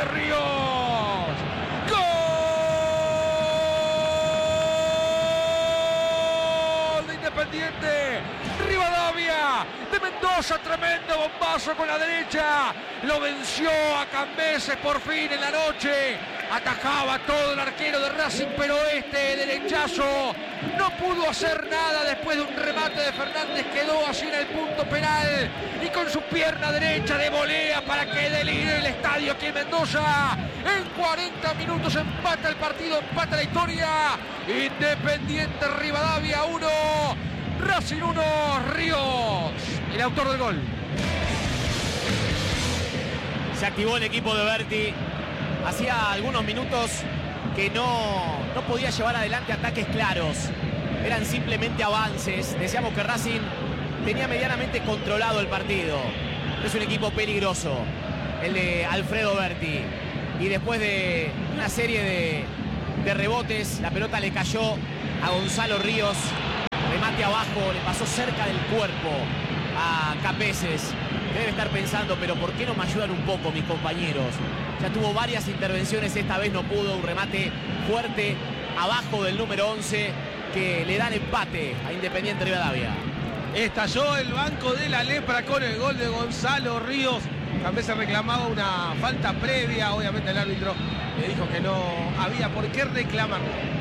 de Ríos. ¡Gol de Independiente! Rivadavia de Mendoza, tremendo bombazo con la derecha. Lo venció a Cambeses por fin en la noche. Atajaba todo el arquero de Racing, pero este derechazo no pudo hacer nada después de un remate de Fernández. Quedó así en el punto penal y con su pierna derecha de volea para que delire el estadio aquí en Mendoza. En 40 minutos empata el partido, empata la historia. Independiente Rivadavia 1, Racing 1, Ríos, el autor del gol. Se activó el equipo de Berti. Hacía algunos minutos que no podía llevar adelante ataques claros. Eran simplemente avances. Decíamos que Racing tenía medianamente controlado el partido. Es un equipo peligroso, el de Alfredo Berti. Y después de una serie de rebotes, la pelota le cayó a Gonzalo Ríos. Remate abajo, le pasó cerca del cuerpo a Cambeses. Debe estar pensando, pero ¿por qué no me ayudan un poco mis compañeros? Ya tuvo varias intervenciones, esta vez no pudo. Un remate fuerte abajo del número 11 que le da el empate a Independiente Rivadavia. Estalló el banco de la Lepra con el gol de Gonzalo Ríos. Cambeses reclamaba una falta previa. Obviamente el árbitro le dijo que no había por qué reclamar.